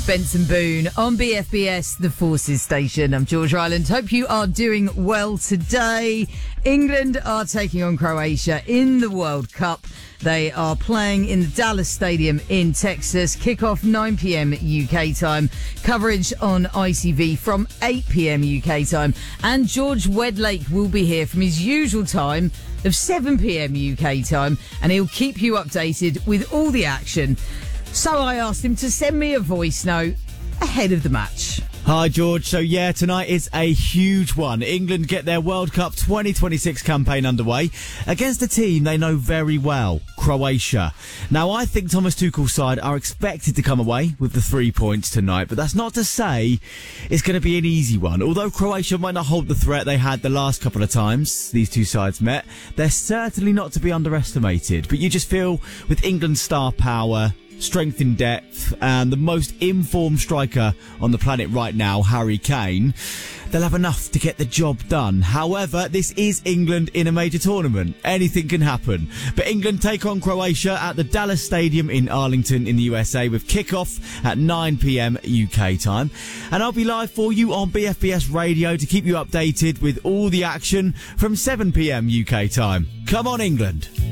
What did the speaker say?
Benson Boone on BFBS, the Forces Station. I'm George Ryland. Hope you are doing well today. England are taking on Croatia in the World Cup. They are playing in the Dallas Stadium in Texas. Kick-off 9 p.m. UK time. Coverage on ITV from 8 p.m. UK time. And George Wedlake will be here from his usual time of 7 p.m. UK time. And he'll keep you updated with all the action. So I asked him to send me a voice note ahead of the match. Hi, George. So, tonight is a huge one. England get their World Cup 2026 campaign underway against a team they know very well, Croatia. Now, I think Thomas Tuchel's side are expected to come away with the 3 points tonight, but that's not to say it's going to be an easy one. Although Croatia might not hold the threat they had the last couple of times these two sides met, they're certainly not to be underestimated. But you just feel with England's star power, strength in depth, and the most informed striker on the planet right now, Harry Kane, they'll have enough to get the job done. However, this is England in a major tournament. Anything can happen. But England take on Croatia at the Dallas Stadium in Arlington in the USA with kick-off at 9 p.m. UK time. And I'll be live for you on BFBS Radio to keep you updated with all the action from 7 p.m. UK time. Come on, England.